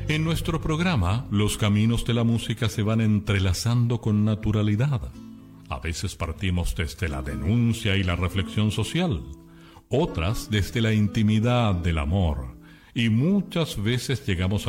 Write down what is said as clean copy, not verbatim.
En nuestro programa, los caminos de la música se van entrelazando con naturalidad. A veces partimos desde la denuncia y la reflexión social, otras desde la intimidad del amor, y muchas veces llegamos a